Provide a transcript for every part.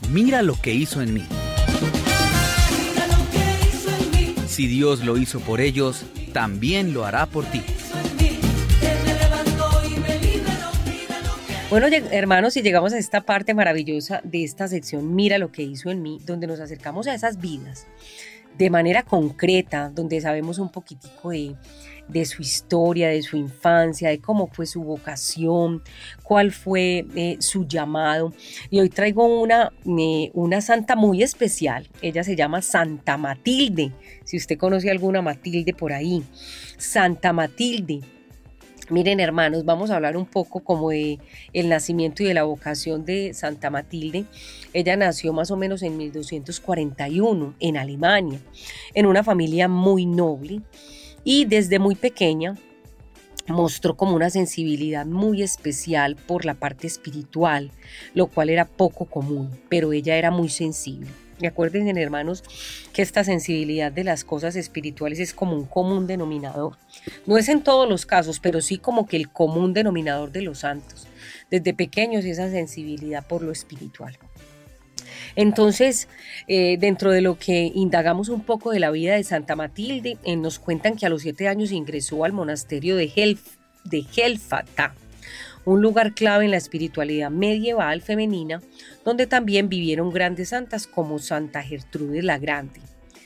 Mira lo que hizo en mí. Si Dios lo hizo por ellos, también lo hará por ti. Bueno, hermanos, y llegamos a esta parte maravillosa de esta sección, Mira lo que hizo en mí, donde nos acercamos a esas vidas de manera concreta, donde sabemos un poquitico de su historia, de su infancia, de cómo fue su vocación, cuál fue su llamado. Y hoy traigo una santa muy especial. Ella se llama Santa Matilde. Si usted conoce alguna Matilde por ahí, Santa Matilde. Miren, hermanos, vamos a hablar un poco como de el nacimiento y de la vocación de Santa Matilde. Ella nació más o menos en 1241 en Alemania, en una familia muy noble, y desde muy pequeña mostró como una sensibilidad muy especial por la parte espiritual, lo cual era poco común, pero ella era muy sensible. Y acuérdense, hermanos, que esta sensibilidad de las cosas espirituales es como un común denominador. No es en todos los casos, pero sí como que el común denominador de los santos. Desde pequeños esa sensibilidad por lo espiritual. Entonces, dentro de lo que indagamos un poco de la vida de Santa Matilde, nos cuentan que a los 7 años ingresó al monasterio de Helfata, un lugar clave en la espiritualidad medieval femenina, donde también vivieron grandes santas como Santa Gertrude la Grande.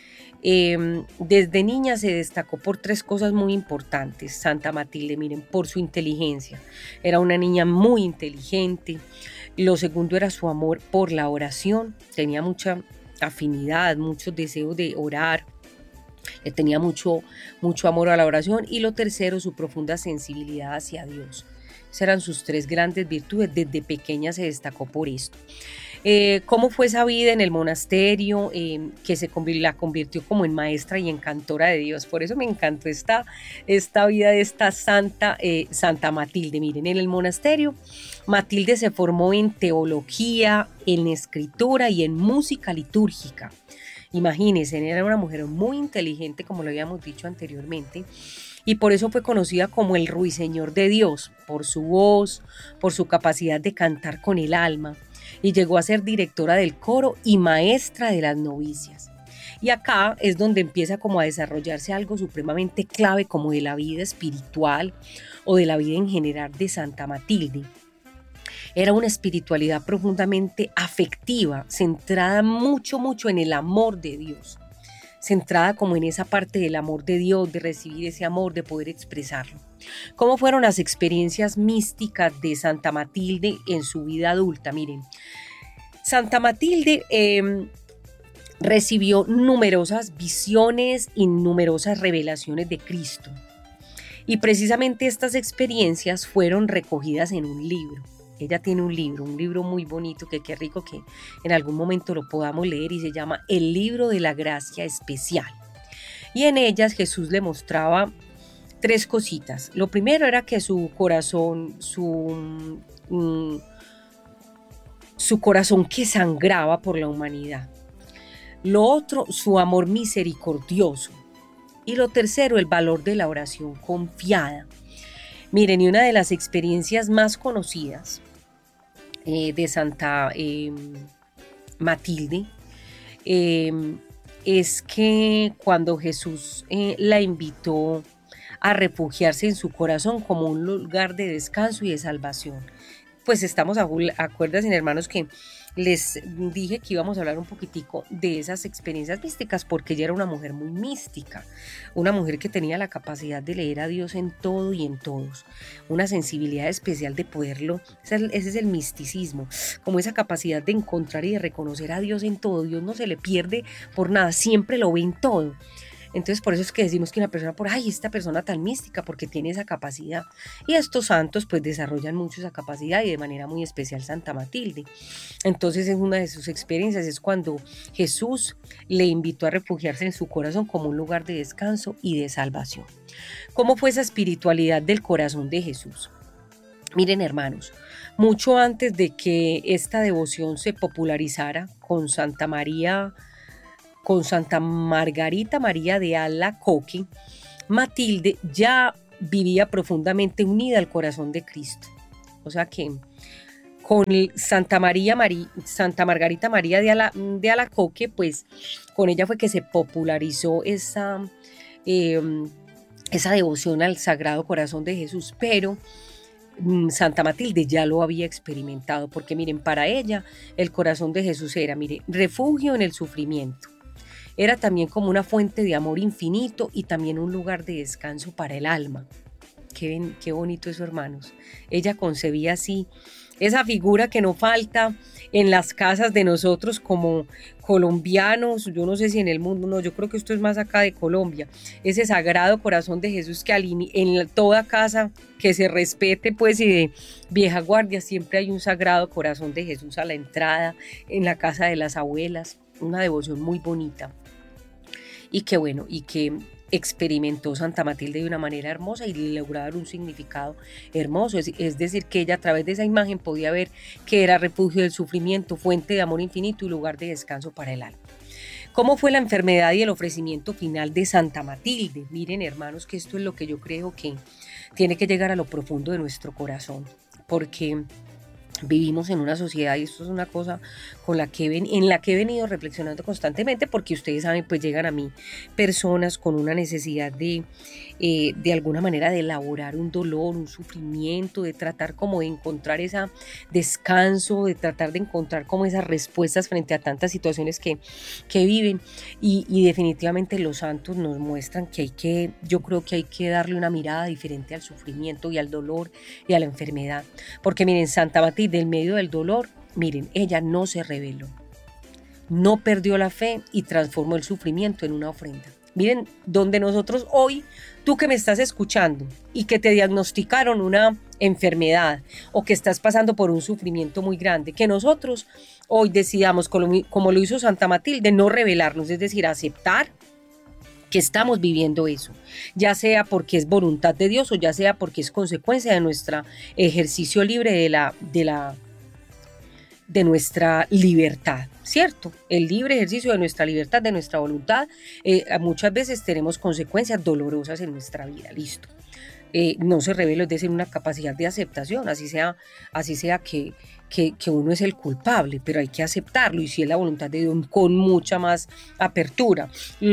Desde niña se destacó por 3 cosas muy importantes. Santa Matilde, miren, por su inteligencia. Era una niña muy inteligente. Lo segundo era su amor por la oración. Tenía mucha afinidad, mucho deseo de orar. Le tenía mucho amor a la oración. Y lo tercero, su profunda sensibilidad hacia Dios. Esas eran sus 3 grandes virtudes. Desde pequeña se destacó por esto. ¿Cómo fue esa vida en el monasterio? Que la convirtió como en maestra y en cantora de Dios. Por eso me encantó esta vida de esta Santa Matilde. Miren, en el monasterio Matilde se formó en teología, en escritura y en música litúrgica. Imagínense, era una mujer muy inteligente, como lo habíamos dicho anteriormente, y por eso fue conocida como el Ruiseñor de Dios, por su voz, por su capacidad de cantar con el alma, y llegó a ser directora del coro y maestra de las novicias. Y acá es donde empieza como a desarrollarse algo supremamente clave como de la vida espiritual o de la vida en general de Santa Matilde. Era una espiritualidad profundamente afectiva, centrada mucho en el amor de Dios, centrada como en esa parte del amor de Dios, de recibir ese amor, de poder expresarlo. ¿Cómo fueron las experiencias místicas de Santa Matilde en su vida adulta? Miren, Santa Matilde recibió numerosas visiones y numerosas revelaciones de Cristo. Y precisamente estas experiencias fueron recogidas en un libro. Ella tiene un libro muy bonito, que qué rico que en algún momento lo podamos leer, y se llama El Libro de la Gracia Especial. Y en ellas Jesús le mostraba 3 cositas. Lo primero era que su corazón, su corazón que sangraba por la humanidad. Lo otro, su amor misericordioso. Y lo tercero, el valor de la oración confiada. Miren, y una de las experiencias más conocidas de Santa Matilde es que cuando Jesús la invitó a refugiarse en su corazón como un lugar de descanso y de salvación. Pues estamos acuérdense, hermanos, que les dije que íbamos a hablar un poquitico de esas experiencias místicas, porque ella era una mujer muy mística, una mujer que tenía la capacidad de leer a Dios en todo y en todos, una sensibilidad especial de poderlo, ese es el misticismo, como esa capacidad de encontrar y de reconocer a Dios en todo. Dios no se le pierde por nada, siempre lo ve en todo. Entonces por eso es que decimos que una persona, esta persona tan mística, porque tiene esa capacidad. Y estos santos pues desarrollan mucho esa capacidad, y de manera muy especial Santa Matilde. Entonces en una de sus experiencias es cuando Jesús le invitó a refugiarse en su corazón como un lugar de descanso y de salvación. ¿Cómo fue esa espiritualidad del corazón de Jesús? Miren, hermanos, mucho antes de que esta devoción se popularizara con Santa Margarita María de Alacoque, Matilde ya vivía profundamente unida al corazón de Cristo. O sea que con Santa Margarita María de Alacoque, pues con ella fue que se popularizó eh, esa devoción al Sagrado Corazón de Jesús, pero Santa Matilde ya lo había experimentado, porque miren, para ella el corazón de Jesús era, mire, refugio en el sufrimiento. Era también como una fuente de amor infinito y también un lugar de descanso para el alma. Qué bonito eso, hermanos. Ella concebía así esa figura que no falta en las casas de nosotros como colombianos, yo no sé si en el mundo, no, yo creo que esto es más acá de Colombia, ese sagrado corazón de Jesús que en toda casa que se respete pues y de vieja guardia siempre hay un sagrado corazón de Jesús a la entrada, en la casa de las abuelas, una devoción muy bonita y que bueno, y que experimentó Santa Matilde de una manera hermosa y le logró dar un significado hermoso, es decir, que ella a través de esa imagen podía ver que era refugio del sufrimiento, fuente de amor infinito y lugar de descanso para el alma. ¿Cómo fue la enfermedad y el ofrecimiento final de Santa Matilde? Miren, hermanos, que esto es lo que yo creo que tiene que llegar a lo profundo de nuestro corazón, porque vivimos en una sociedad y esto es una cosa en la que he venido reflexionando constantemente, porque ustedes saben, pues llegan a mí personas con una necesidad de alguna manera de elaborar un dolor, un sufrimiento, de tratar como de encontrar ese descanso, de tratar de encontrar como esas respuestas frente a tantas situaciones que viven y definitivamente los santos nos muestran que yo creo que hay que darle una mirada diferente al sufrimiento y al dolor y a la enfermedad, porque miren, Santa Matilde en medio del dolor, miren, ella no se rebeló, no perdió la fe y transformó el sufrimiento en una ofrenda. Miren, donde nosotros hoy, tú que me estás escuchando y que te diagnosticaron una enfermedad o que estás pasando por un sufrimiento muy grande, que nosotros hoy decidamos, como lo hizo Santa Matilde, no rebelarnos, es decir, aceptar que estamos viviendo eso, ya sea porque es voluntad de Dios o ya sea porque es consecuencia de nuestro ejercicio libre de nuestra libertad, ¿cierto? El libre ejercicio de nuestra libertad, de nuestra voluntad, muchas veces tenemos consecuencias dolorosas en nuestra vida, listo. No se revela, es decir, una capacidad de aceptación, así sea que uno es el culpable, pero hay que aceptarlo y si es la voluntad de Dios con mucha más apertura.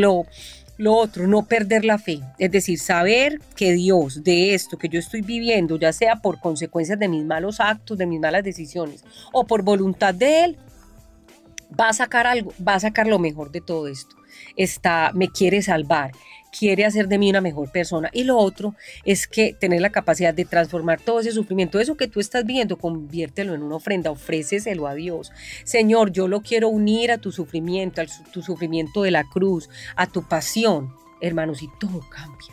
Lo otro, no perder la fe, es decir, saber que Dios de esto que yo estoy viviendo, ya sea por consecuencias de mis malos actos, de mis malas decisiones o por voluntad de Él, va a sacar algo, va a sacar lo mejor de todo esto. Me quiere salvar, quiere hacer de mí una mejor persona. Y lo otro es que tener la capacidad de transformar todo ese sufrimiento, eso que tú estás viendo, conviértelo en una ofrenda, ofréceselo a Dios. Señor, yo lo quiero unir a tu sufrimiento, tu sufrimiento de la cruz, a tu pasión, hermanos, y todo cambia.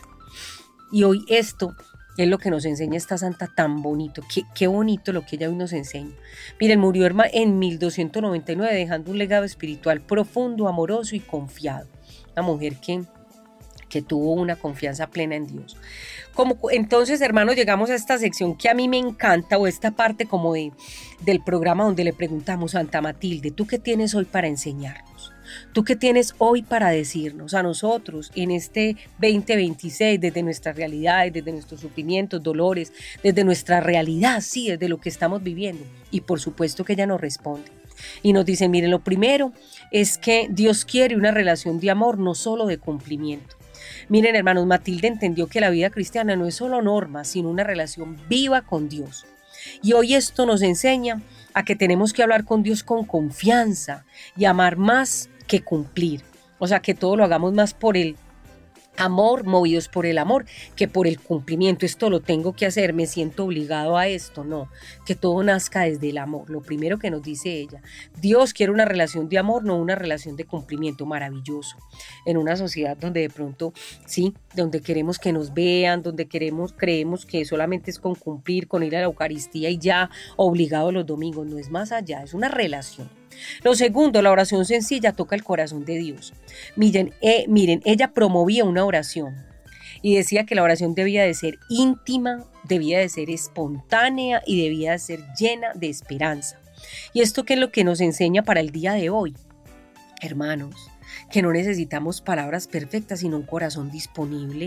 Y hoy esto es lo que nos enseña esta santa tan bonito, qué bonito lo que ella hoy nos enseña. Miren, murió en 1299 dejando un legado espiritual profundo, amoroso y confiado. Una mujer que tuvo una confianza plena en Dios. Entonces, hermanos, llegamos a esta sección que a mí me encanta, o esta parte como del programa donde le preguntamos, Santa Matilde, ¿tú qué tienes hoy para enseñarnos? ¿Tú qué tienes hoy para decirnos a nosotros en este 2026, desde nuestras realidades, desde nuestros sufrimientos, dolores, desde nuestra realidad, sí, desde lo que estamos viviendo? Y por supuesto que ella nos responde. Y nos dice, miren, lo primero es que Dios quiere una relación de amor, no solo de cumplimiento. Miren, hermanos, Matilde entendió que la vida cristiana no es solo norma, sino una relación viva con Dios. Y hoy esto nos enseña a que tenemos que hablar con Dios con confianza y amar más que cumplir. O sea, que todo lo hagamos más por el amor, movidos por el amor, que por el cumplimiento. Esto lo tengo que hacer, me siento obligado a esto. No, que todo nazca desde el amor. Lo primero que nos dice ella, Dios quiere una relación de amor, no una relación de cumplimiento. Maravilloso. En una sociedad donde de pronto, sí, donde queremos que nos vean, donde creemos que solamente es con cumplir, con ir a la Eucaristía y ya obligado los domingos. No es más allá, es una relación. Lo segundo, la oración sencilla toca el corazón de Dios. Miren, ella promovía una oración y decía que la oración debía de ser íntima, debía de ser espontánea y debía de ser llena de esperanza. ¿Y esto qué es lo que nos enseña para el día de hoy? Hermanos, que no necesitamos palabras perfectas, sino un corazón disponible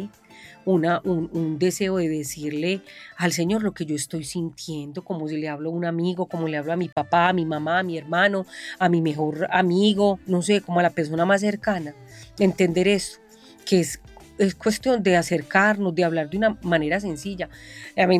un deseo de decirle al Señor lo que yo estoy sintiendo, como si le hablo a un amigo, como le hablo a mi papá, a mi mamá, a mi hermano, a mi mejor amigo, no sé, como a la persona más cercana. Entender eso, que es cuestión de acercarnos, de hablar de una manera sencilla. A mí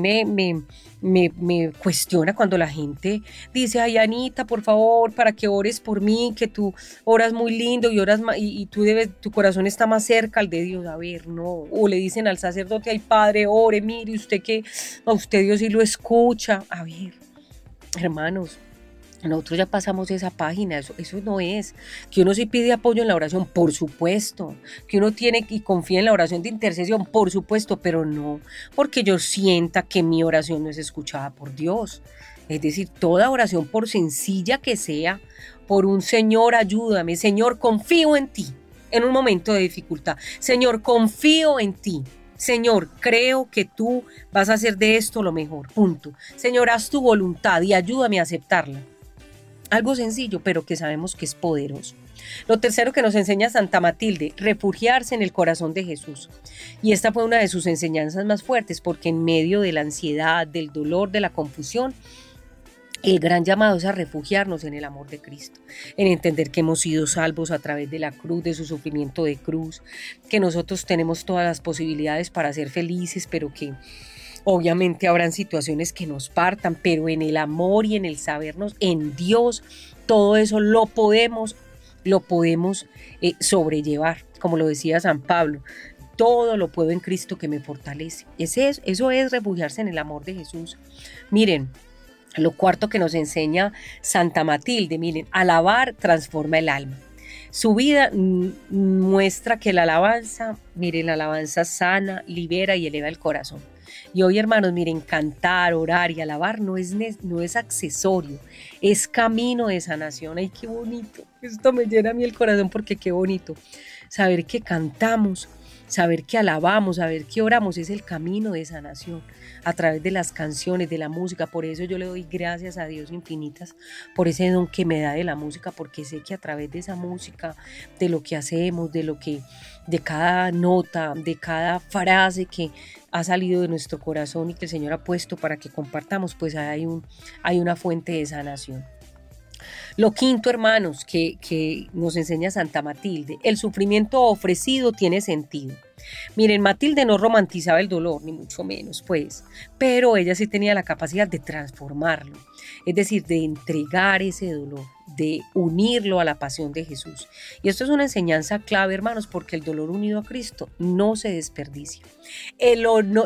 me cuestiona cuando la gente dice, ay, Anita, por favor, para que ores por mí, que tú oras muy lindo y oras y tu corazón está más cerca al de Dios. A ver, no. O le dicen al sacerdote, ay, padre, ore, mire, usted que a usted Dios sí lo escucha. A ver, hermanos, nosotros ya pasamos esa página, eso no es. Que uno sí pide apoyo en la oración, por supuesto. Que uno tiene y confía en la oración de intercesión, por supuesto, pero no porque yo sienta que mi oración no es escuchada por Dios. Es decir, toda oración, por sencilla que sea, por un Señor, ayúdame, Señor, confío en ti en un momento de dificultad. Señor, confío en ti. Señor, creo que tú vas a hacer de esto lo mejor, punto. Señor, haz tu voluntad y ayúdame a aceptarla. Algo sencillo, pero que sabemos que es poderoso. Lo tercero que nos enseña Santa Matilde, refugiarse en el corazón de Jesús. Y esta fue una de sus enseñanzas más fuertes, porque en medio de la ansiedad, del dolor, de la confusión, el gran llamado es a refugiarnos en el amor de Cristo, en entender que hemos sido salvos a través de la cruz, de su sufrimiento de cruz, que nosotros tenemos todas las posibilidades para ser felices, pero que obviamente habrán situaciones que nos partan, pero en el amor y en el sabernos en Dios, todo eso lo podemos sobrellevar, como lo decía San Pablo. Todo lo puedo en Cristo que me fortalece. Eso es refugiarse en el amor de Jesús. Miren, lo cuarto que nos enseña Santa Matilde, miren, alabar transforma el alma. Su vida muestra que la alabanza sana, libera y eleva el corazón. Y hoy, hermanos, miren, cantar, orar y alabar no es accesorio, es camino de sanación. ¡Ay, qué bonito! Esto me llena a mí el corazón porque qué bonito. Saber que cantamos, saber que alabamos, saber que oramos es el camino de sanación a través de las canciones, de la música. Por eso yo le doy gracias a Dios infinitas por ese don que me da de la música, porque sé que a través de esa música, de lo que hacemos, de cada nota, de cada frase que ha salido de nuestro corazón y que el Señor ha puesto para que compartamos, pues hay una fuente de sanación. Lo quinto, hermanos, que nos enseña Santa Matilde, el sufrimiento ofrecido tiene sentido. Miren, Matilde no romantizaba el dolor, ni mucho menos, pues, pero ella sí tenía la capacidad de transformarlo, es decir, de entregar ese dolor, de unirlo a la pasión de Jesús. Y esto es una enseñanza clave, hermanos, porque el dolor unido a Cristo no se desperdicia. El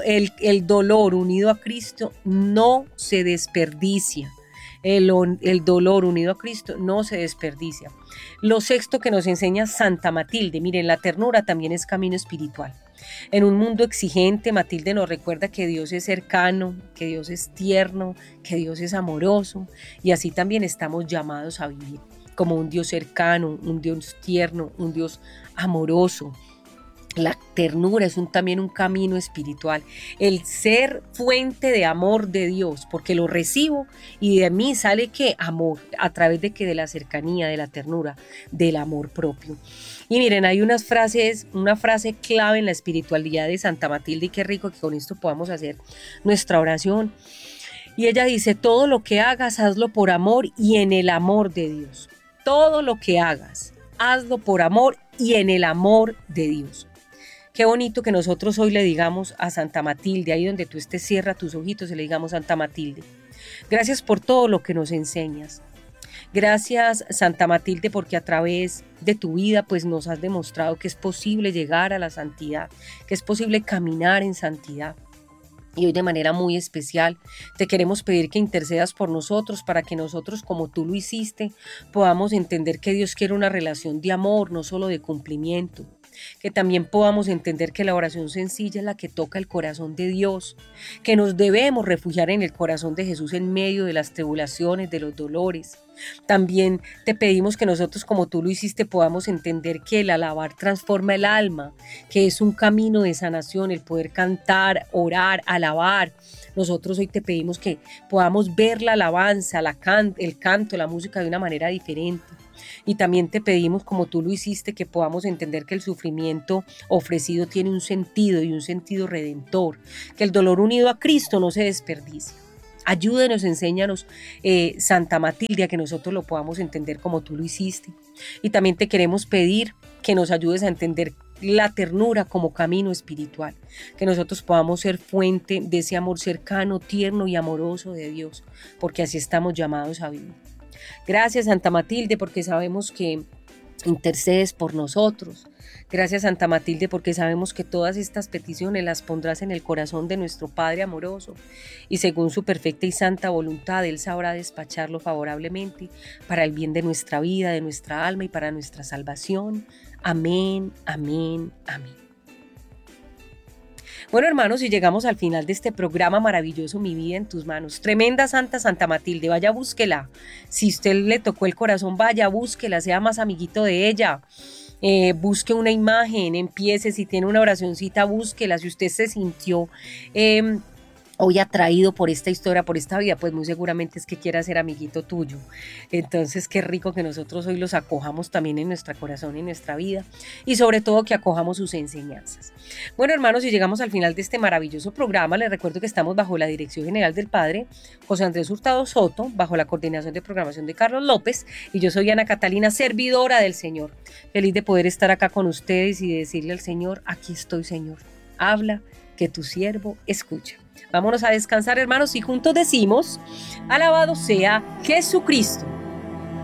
dolor unido a Cristo no se desperdicia. El dolor unido a Cristo no se desperdicia. Lo sexto que nos enseña Santa Matilde, miren, la ternura también es camino espiritual. En un mundo exigente, Matilde nos recuerda que Dios es cercano, que Dios es tierno, que Dios es amoroso, y así también estamos llamados a vivir como un Dios cercano, un Dios tierno, un Dios amoroso. La ternura es también un camino espiritual, el ser fuente de amor de Dios, porque lo recibo y de mí sale ¿qué? Amor, a través de la cercanía, de la ternura, del amor propio. Y miren, hay una frase clave en la espiritualidad de Santa Matilde, y qué rico que con esto podamos hacer nuestra oración. Y ella dice, todo lo que hagas, hazlo por amor y en el amor de Dios. Todo lo que hagas, hazlo por amor y en el amor de Dios. Qué bonito que nosotros hoy le digamos a Santa Matilde, ahí donde tú estés, cierra tus ojitos y le digamos, Santa Matilde, gracias por todo lo que nos enseñas. Gracias, Santa Matilde, porque a través de tu vida pues nos has demostrado que es posible llegar a la santidad, que es posible caminar en santidad. Y hoy de manera muy especial te queremos pedir que intercedas por nosotros para que nosotros, como tú lo hiciste, podamos entender que Dios quiere una relación de amor, no solo de cumplimiento. Que también podamos entender que la oración sencilla es la que toca el corazón de Dios, que nos debemos refugiar en el corazón de Jesús en medio de las tribulaciones, de los dolores. También te pedimos que nosotros, como tú lo hiciste, podamos entender que el alabar transforma el alma, que es un camino de sanación, el poder cantar, orar, alabar, Nosotros hoy te pedimos que podamos ver la alabanza, el canto, la música de una manera diferente. Y también te pedimos, como tú lo hiciste, que podamos entender que el sufrimiento ofrecido tiene un sentido y un sentido redentor, que el dolor unido a Cristo no se desperdicia. Ayúdenos, enséñanos, Santa Matilde, a que nosotros lo podamos entender como tú lo hiciste. Y también te queremos pedir que nos ayudes a entender la ternura como camino espiritual, que nosotros podamos ser fuente de ese amor cercano, tierno y amoroso de Dios, porque así estamos llamados a vivir. Gracias, Santa Matilde, porque sabemos que intercedes por nosotros. Gracias, Santa Matilde, porque sabemos que todas estas peticiones las pondrás en el corazón de nuestro Padre amoroso y según su perfecta y santa voluntad, Él sabrá despacharlo favorablemente para el bien de nuestra vida, de nuestra alma y para nuestra salvación. Amén, amén, amén. Bueno, hermanos, y llegamos al final de este programa maravilloso, Mi Vida en Tus Manos. Tremenda Santa Matilde, vaya, búsquela. Si usted le tocó el corazón, vaya, búsquela, sea más amiguito de ella. Busque una imagen, empiece, si tiene una oracioncita, búsquela. Si usted se sintió hoy atraído por esta historia, por esta vida, pues muy seguramente es que quiera ser amiguito tuyo. Entonces, qué rico que nosotros hoy los acojamos también en nuestro corazón, en nuestra vida, y sobre todo que acojamos sus enseñanzas. Bueno, hermanos, y llegamos al final de este maravilloso programa. Les recuerdo que estamos bajo la dirección general del Padre José Andrés Hurtado Soto, bajo la coordinación de programación de Carlos López, y yo soy Ana Catalina, servidora del Señor. Feliz de poder estar acá con ustedes y de decirle al Señor: aquí estoy, Señor. Habla, que tu siervo escucha. Vámonos a descansar, hermanos, y juntos decimos: alabado sea Jesucristo.